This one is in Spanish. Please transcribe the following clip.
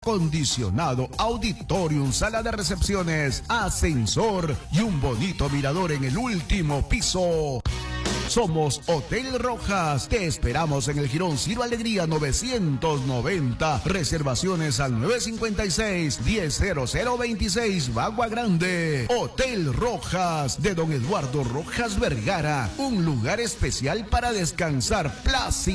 acondicionado, auditorium, sala de recepciones, ascensor y un bonito mirador en el último piso. Somos Hotel Rojas. Te esperamos en el Jirón Ciro Alegría 990. Reservaciones al 956-100026, Bagua Grande. Hotel Rojas de don Eduardo Rojas Vergara. Un lugar especial para descansar. Plaza